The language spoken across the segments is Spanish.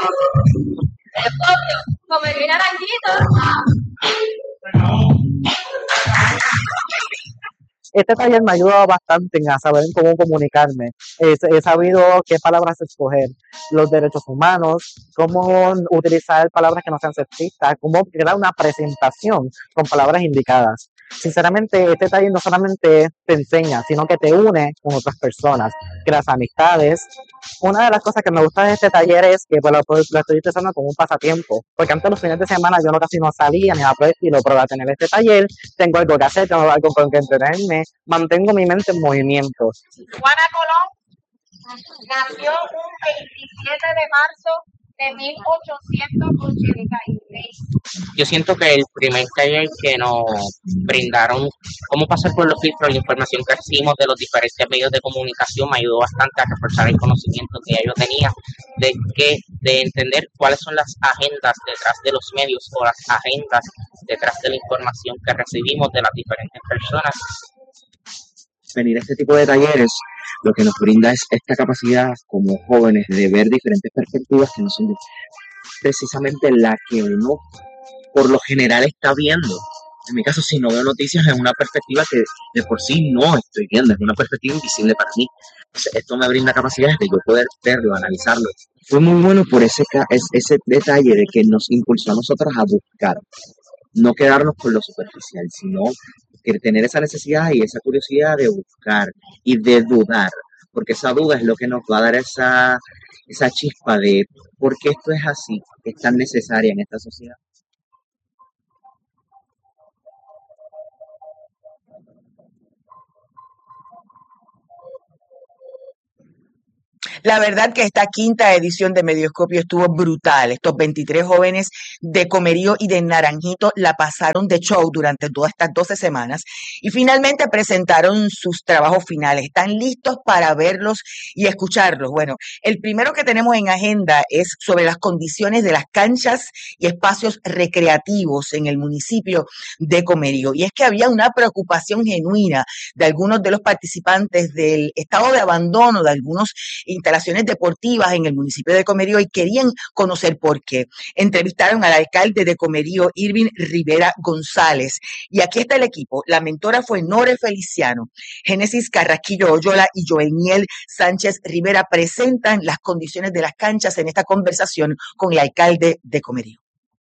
Comer naranjito. Este taller me ayuda bastante a saber cómo comunicarme. He sabido qué palabras escoger, los derechos humanos, cómo utilizar palabras que no sean sexistas, cómo crear una presentación con palabras indicadas. Sinceramente, este taller no solamente te enseña, sino que te une con otras personas, creas amistades. Una de las cosas que me gusta de este taller es que lo estoy utilizando como un pasatiempo, porque antes los fines de semana yo casi no salía ni nada por el estilo, pero al tener este taller tengo algo que hacer, tengo algo con que entretenerme, mantengo mi mente en movimiento. Juana Colón nació un 27 de marzo de 1886. Yo siento que el primer taller que nos brindaron cómo pasar por los filtros, la información que recibimos de los diferentes medios de comunicación me ayudó bastante a reforzar el conocimiento que ya yo tenía de entender cuáles son las agendas detrás de los medios o las agendas detrás de la información que recibimos de las diferentes personas. Venir a este tipo de talleres lo que nos brinda es esta capacidad como jóvenes de ver diferentes perspectivas que no son precisamente la que uno por lo general está viendo. En mi caso, si no veo noticias, es una perspectiva que de por sí no estoy viendo, es una perspectiva invisible para mí. Entonces, esto me brinda capacidades de yo poder verlo, analizarlo. Fue muy bueno por ese detalle de que nos impulsó a nosotros a buscar, no quedarnos con lo superficial, sino que tener esa necesidad y esa curiosidad de buscar y de dudar, porque esa duda es lo que nos va a dar esa chispa de por qué esto es así, es tan necesaria en esta sociedad. La verdad que esta quinta edición de Medioscopio estuvo brutal. Estos 23 jóvenes de Comerío y de Naranjito la pasaron de show durante todas estas 12 semanas y finalmente presentaron sus trabajos finales. Están listos para verlos y escucharlos. Bueno, el primero que tenemos en agenda es sobre las condiciones de las canchas y espacios recreativos en el municipio de Comerío. Y es que había una preocupación genuina de algunos de los participantes del estado de abandono de algunos instalaciones deportivas en el municipio de Comerío y querían conocer por qué. Entrevistaron al alcalde de Comerío, Irving Rivera González. Y aquí está el equipo. La mentora fue Nore Feliciano. Génesis Carrasquillo Oyola y Joeniel Sánchez Rivera presentan las condiciones de las canchas en esta conversación con el alcalde de Comerío.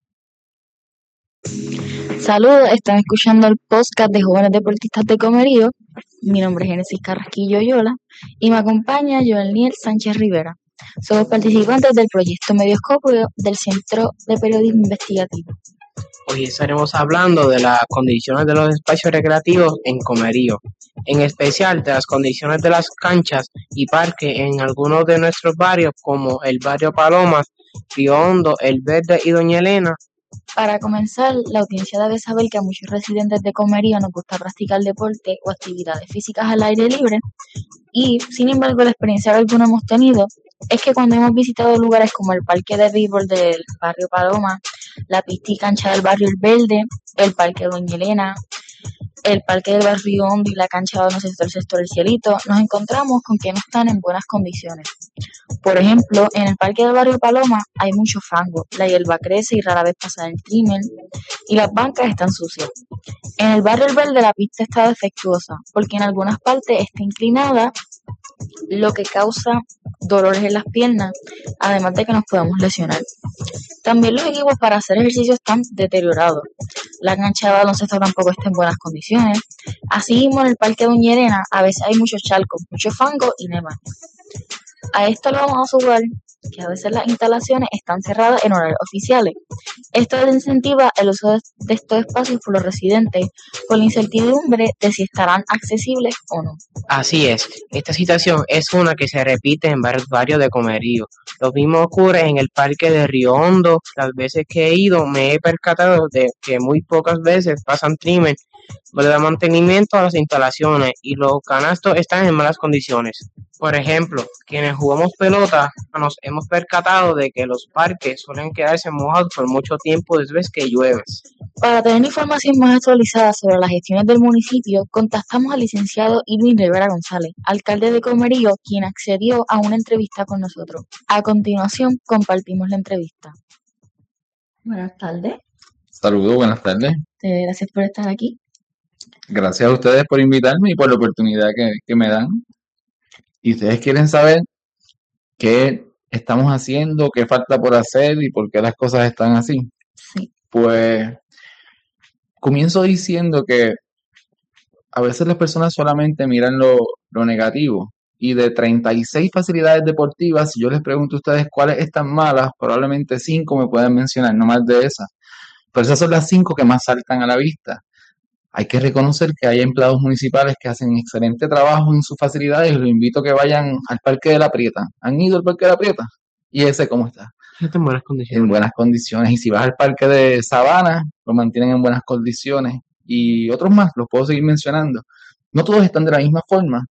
Saludos, están escuchando el podcast de Jóvenes Deportistas de Comerío. Mi nombre es Génesis Carrasquillo Oyola y me acompaña Joeniel Sánchez Rivera. Somos participantes del proyecto Medioscopio del Centro de Periodismo Investigativo. Hoy estaremos hablando de las condiciones de los espacios recreativos en Comerío, en especial de las condiciones de las canchas y parques en algunos de nuestros barrios como el barrio Palomas, Río Hondo, El Verde y Doña Elena. Para comenzar, la audiencia debe saber que a muchos residentes de Comerío nos gusta practicar deporte o actividades físicas al aire libre y, sin embargo, la experiencia que algunos hemos tenido es que cuando hemos visitado lugares como el parque de béisbol del barrio Paloma, la pista y cancha del barrio El Verde, el parque Doña Elena, el parque del barrio Hondo y la cancha de baloncesto del sector El Cielito, nos encontramos con que no están en buenas condiciones. Por ejemplo, en el parque del barrio Paloma hay mucho fango, la hierba crece y rara vez pasa el trimmer y las bancas están sucias. En el barrio El Verde la pista está defectuosa porque en algunas partes está inclinada, lo que causa dolores en las piernas, además de que nos podemos lesionar. También los equipos para hacer ejercicio están deteriorados. La cancha de baloncesto tampoco está en buenas condiciones. Así mismo en el parque Doña Elena a veces hay muchos charcos, mucho fango y demás. A esto le vamos a sumar que a veces las instalaciones están cerradas en horarios oficiales. Esto desincentiva el uso de estos espacios por los residentes con la incertidumbre de si estarán accesibles o no. Así es, esta situación es una que se repite en varios barrios de Comerío. Lo mismo ocurre en el parque de Río Hondo. Las veces que he ido me he percatado de que muy pocas veces pasan trimmer le da mantenimiento a las instalaciones y los canastos están en malas condiciones. Por ejemplo, quienes jugamos pelota nos hemos percatado de que los parques suelen quedarse mojados por mucho tiempo después que llueve. Para tener información más actualizada sobre las gestiones del municipio, contactamos al licenciado Irving Rivera González, alcalde de Comerío, quien accedió a una entrevista con nosotros. A continuación, compartimos la entrevista. Buenas tardes. Saludos, buenas tardes. Gracias por estar aquí. Gracias a ustedes por invitarme y por la oportunidad que me dan. Y ustedes quieren saber qué estamos haciendo, qué falta por hacer y por qué las cosas están así. Sí. Pues comienzo diciendo que a veces las personas solamente miran lo negativo. Y de 36 facilidades deportivas, si yo les pregunto a ustedes cuáles están malas, probablemente 5 me pueden mencionar, no más de esas. Pero esas son las 5 que más saltan a la vista. Hay que reconocer que hay empleados municipales que hacen excelente trabajo en sus facilidades y los invito a que vayan al Parque de la Prieta. ¿Han ido al Parque de la Prieta? ¿Y ese cómo está? Está en buenas En condiciones. buenas condiciones. Y si vas al Parque de Sabana, lo mantienen en buenas condiciones. Y otros más, los puedo seguir mencionando. No todos están de la misma forma,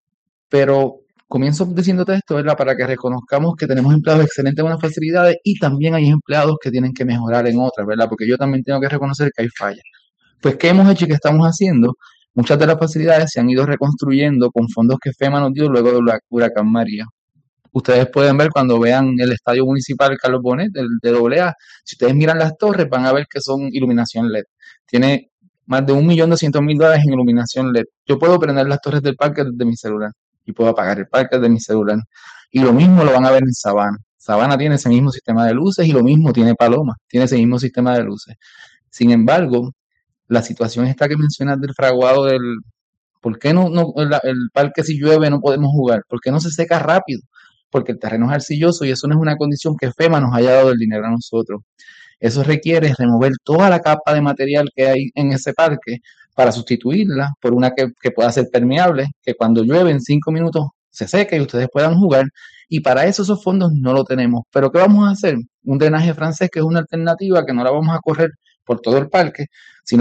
pero comienzo diciéndote esto, ¿verdad? Para que reconozcamos que tenemos empleados de excelentes buenas facilidades y también hay empleados que tienen que mejorar en otras, ¿verdad? Porque yo también tengo que reconocer que hay fallas. Pues, ¿qué hemos hecho y qué estamos haciendo? Muchas de las facilidades se han ido reconstruyendo con fondos que FEMA nos dio luego del huracán María. Ustedes pueden ver cuando vean el estadio municipal Carlos Bonet, de AA, si ustedes miran las torres van a ver que son iluminación LED. Tiene más de $1.200.000 en iluminación LED. Yo puedo prender las torres del parque desde mi celular y puedo apagar el parque desde mi celular. Y lo mismo lo van a ver en Sabana. Sabana tiene ese mismo sistema de luces y lo mismo tiene Paloma, tiene ese mismo sistema de luces. Sin embargo, la situación esta que mencionas del fraguado ¿por qué no el parque si llueve no podemos jugar? ¿Por qué no se seca rápido? Porque el terreno es arcilloso y eso no es una condición que FEMA nos haya dado el dinero a nosotros. Eso requiere remover toda la capa de material que hay en ese parque para sustituirla por una que pueda ser permeable, que cuando llueve en 5 minutos se seque y ustedes puedan jugar. Y para eso esos fondos no lo tenemos. ¿Pero qué vamos a hacer? Un drenaje francés que es una alternativa que no la vamos a correr por todo el parque, sino